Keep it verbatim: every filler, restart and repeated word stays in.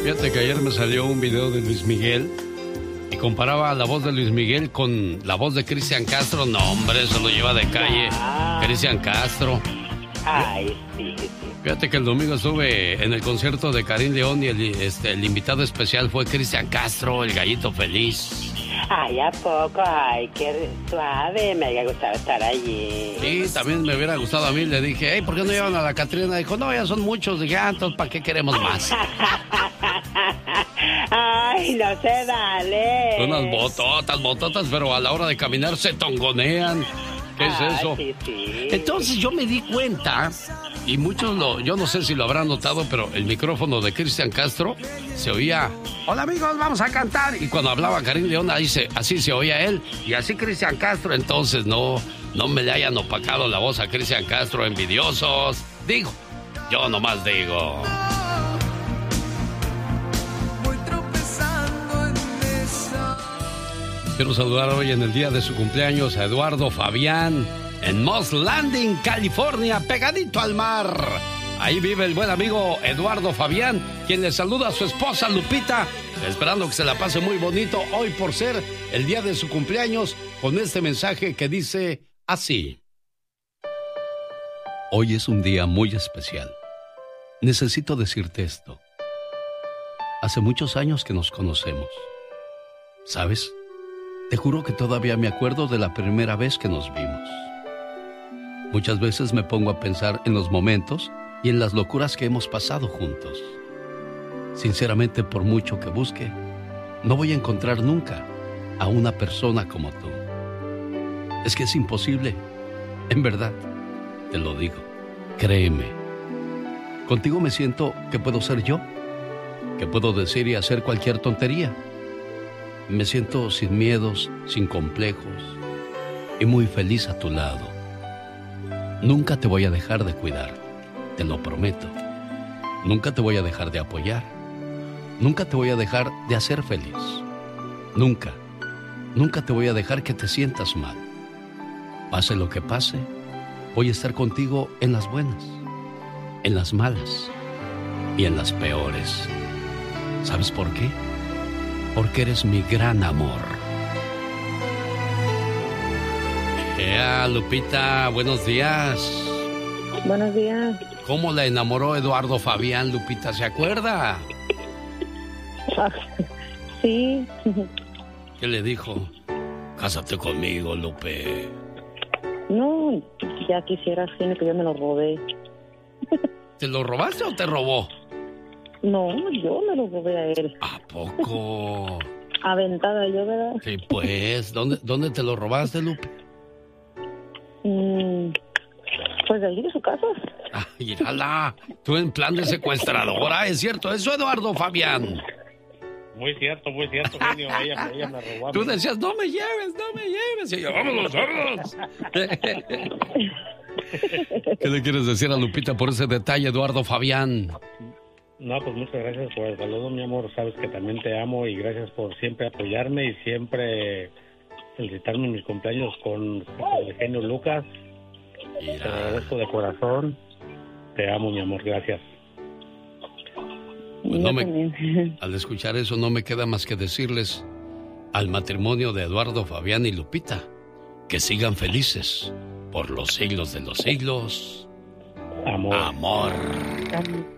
Fíjate que ayer me salió un video de Luis Miguel y comparaba la voz de Luis Miguel con la voz de Cristian Castro. No, hombre, eso lo lleva de calle. Ah. Cristian Castro. Ay, sí, sí. Fíjate que el domingo estuve en el concierto de Karim León y el, este, el invitado especial fue Cristian Castro, el gallito feliz. Ay, ¿a poco? Ay, qué suave, me había gustado estar allí. Sí, también me hubiera gustado a mí. Le dije, hey, ¿por qué no llevan a la Catrina? Dijo, no, ya son muchos. Dije, ah, entonces, ¿para qué queremos más? Ay, no se dale. Unas bototas, bototas, pero a la hora de caminar se tongonean. ¿Qué es Ay, eso? Sí, sí. Entonces yo me di cuenta, y muchos lo, yo no sé si lo habrán notado, pero el micrófono de Cristian Castro se oía, hola amigos, vamos a cantar. Y cuando hablaba Karim León, ahí se, así se oía él, y así Cristian Castro. Entonces no, no me le hayan opacado la voz a Cristian Castro, envidiosos. Digo, yo nomás digo. Quiero saludar hoy en el día de su cumpleaños a Eduardo Fabián en Moss Landing, California, pegadito al mar. Ahí vive el buen amigo Eduardo Fabián, quien le saluda a su esposa Lupita, esperando que se la pase muy bonito hoy por ser el día de su cumpleaños, con este mensaje que dice así. Hoy es un día muy especial. Necesito decirte esto. Hace muchos años que nos conocemos. ¿Sabes? Te juro que todavía me acuerdo de la primera vez que nos vimos. Muchas veces me pongo a pensar en los momentos y en las locuras que hemos pasado juntos. Sinceramente, por mucho que busque, no voy a encontrar nunca a una persona como tú. Es que es imposible. En verdad, te lo digo. Créeme. Contigo me siento que puedo ser yo, que puedo decir y hacer cualquier tontería. Me siento sin miedos, sin complejos y muy feliz a tu lado. Nunca te voy a dejar de cuidar, te lo prometo. Nunca te voy a dejar de apoyar. Nunca te voy a dejar de hacer feliz. Nunca, nunca te voy a dejar que te sientas mal. Pase lo que pase, voy a estar contigo en las buenas, en las malas y en las peores. ¿Sabes por qué? Porque eres mi gran amor. Ea, Lupita, buenos días. Buenos días. ¿Cómo la enamoró Eduardo Fabián, Lupita? ¿Se acuerda? Sí. ¿Qué le dijo? Cásate conmigo, Lupe. No, ya quisiera, tiene que yo me lo robé. ¿Te lo robaste o te robó? No, yo me lo robé a él. ¿A poco? Aventada yo, ¿verdad? Sí, pues. ¿Dónde, dónde te lo robaste, Lupe? Mm, pues de allí de su casa. Ah, mírala. Tú en plan de secuestradora, ¿es cierto eso, Eduardo Fabián? Muy cierto, muy cierto, genio. Ella, ella me robó. Tú decías, no me lleves, no me lleves. Y yo, vámonos, vámonos. ¿Qué le quieres decir a Lupita por ese detalle, Eduardo Fabián? No, pues muchas gracias por el saludo, mi amor. Sabes que también te amo y gracias por siempre apoyarme y siempre felicitarme en mis cumpleaños con, con el genio Lucas. Mira. Te agradezco de corazón. Te amo, mi amor. Gracias. Pues no me, al escuchar eso no me queda más que decirles al matrimonio de Eduardo Fabián y Lupita que sigan felices por los siglos de los siglos. Amor. Amor. Amor.